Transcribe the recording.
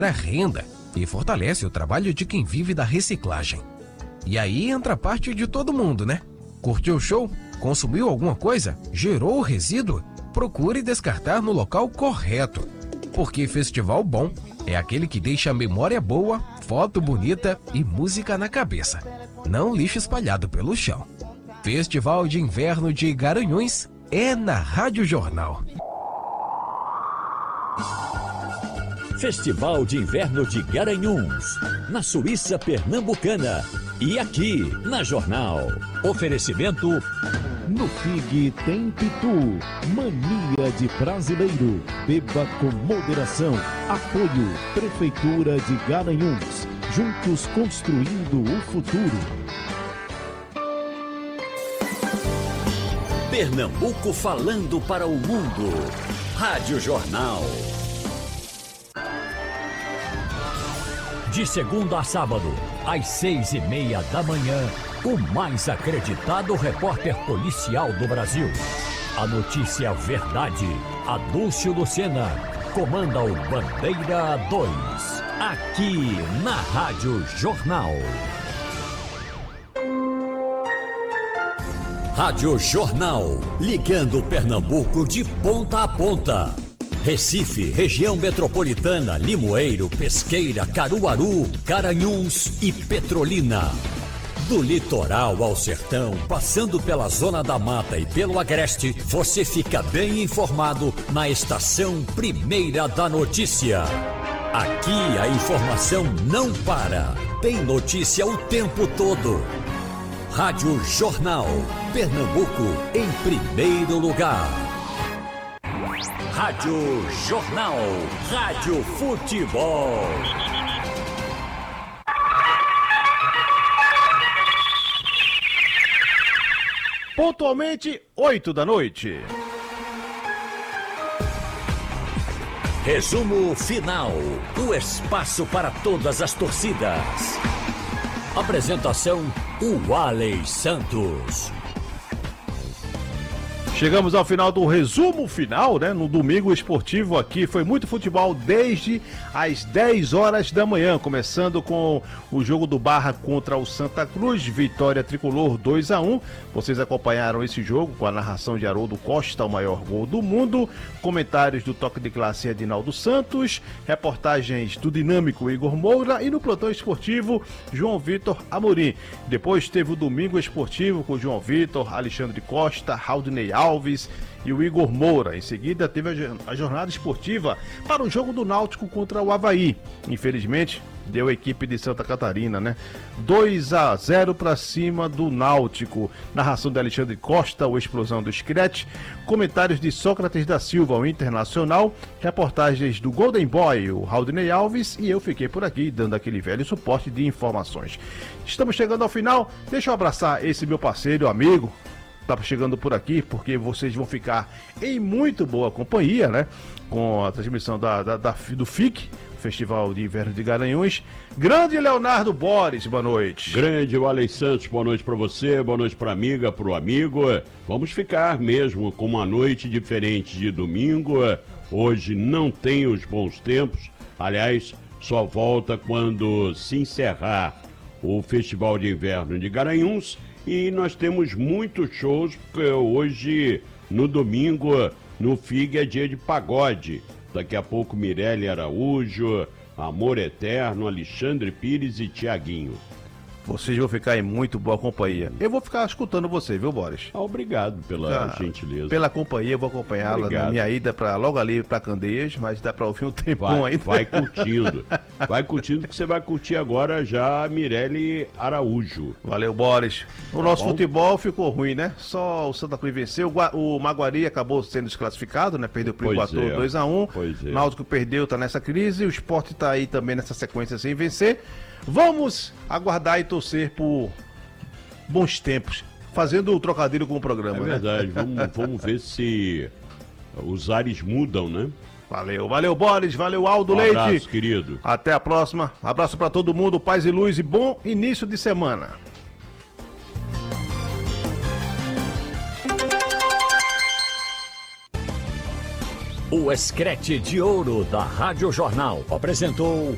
renda e fortalece o trabalho de quem vive da reciclagem. E aí entra a parte de todo mundo, né? Curtiu o show? Consumiu alguma coisa? Gerou o resíduo? Procure descartar no local correto. Porque festival bom é aquele que deixa a memória boa, foto bonita e música na cabeça. Não lixo espalhado pelo chão. Festival de Inverno de Garanhuns é na Rádio Jornal. Festival de Inverno de Garanhuns, na Suíça Pernambucana. E aqui, na Jornal. Oferecimento... No Pig tem Pitu, mania de brasileiro. Beba com moderação. Apoio, Prefeitura de Garanhuns. Juntos construindo o futuro. Pernambuco falando para o mundo. Rádio Jornal. De segunda a sábado, às 6:30 da manhã, o mais acreditado repórter policial do Brasil. A notícia verdade, Adúlcio Lucena, comanda o Bandeira 2, aqui na Rádio Jornal. Rádio Jornal, ligando Pernambuco de ponta a ponta. Recife, região metropolitana, Limoeiro, Pesqueira, Caruaru, Garanhuns e Petrolina. Do litoral ao sertão, passando pela Zona da Mata e pelo Agreste, você fica bem informado na Estação Primeira da Notícia. Aqui a informação não para, tem notícia o tempo todo. Rádio Jornal, Pernambuco em primeiro lugar. Rádio Jornal, Rádio Futebol. Pontualmente, 8 da noite. Resumo final, o espaço para todas as torcidas. Apresentação, o Alex Santos. Chegamos ao final do resumo final, né? No domingo esportivo aqui foi muito futebol desde as 10 horas da manhã, começando com o jogo do Barra contra o Santa Cruz, vitória tricolor 2-1. Vocês acompanharam esse jogo com a narração de Haroldo Costa, o maior gol do mundo, comentários do Toque de Classe Edinaldo Santos, reportagens do dinâmico Igor Moura e no plantão esportivo João Vitor Amorim. Depois teve o domingo esportivo com João Vitor, Alexandre Costa, Raudinei Alves e o Igor Moura. Em seguida teve a jornada esportiva para o jogo do Náutico contra o Avaí. Infelizmente deu a equipe de Santa Catarina, né? 2-0 para cima do Náutico. Narração de Alexandre Costa, o Explosão do Scratch. Comentários de Sócrates da Silva, o Internacional. Reportagens do Golden Boy, o Raudinei Alves. E eu fiquei por aqui dando aquele velho suporte de informações. Estamos chegando ao final. Deixa eu abraçar esse meu parceiro, amigo. Tá chegando por aqui, porque vocês vão ficar em muito boa companhia, né? Com a transmissão do FIC, Festival de Inverno de Garanhuns. Grande Leonardo Boris, boa noite. Grande Alex Santos, boa noite para você, boa noite para amiga, para o amigo. Vamos ficar mesmo com uma noite diferente de domingo. Hoje não tem os bons tempos, aliás, só volta quando se encerrar o Festival de Inverno de Garanhuns. E nós temos muitos shows, porque hoje, no domingo, no FIG é dia de pagode. Daqui a pouco, Mirelle Araújo, Amor Eterno, Alexandre Pires e Tiaguinho. Vocês vão ficar em muito boa companhia. Eu vou ficar escutando você, viu, Boris? Obrigado pela gentileza. Pela companhia, eu vou acompanhá-la na minha ida logo ali para Candeias, mas dá para ouvir um tempão ainda. Vai curtindo. Vai curtindo, que você vai curtir agora já a Mirelle Araújo. Valeu, Boris. O nosso futebol ficou ruim, né? Só o Santa Cruz venceu. O Maguari acabou sendo desclassificado, né? Perdeu pro Iguatu 2-1. Pois é. O Náutico perdeu, tá nessa crise. O Sport tá aí também nessa sequência sem vencer. Vamos aguardar e torcer por bons tempos, fazendo o trocadilho com o programa. É verdade, né? vamos ver se os ares mudam, né? Valeu, Boris, valeu, Aldo Leite. Abraço, querido. Até a próxima, abraço pra todo mundo, paz e luz e bom início de semana. O Escrete de Ouro da Rádio Jornal apresentou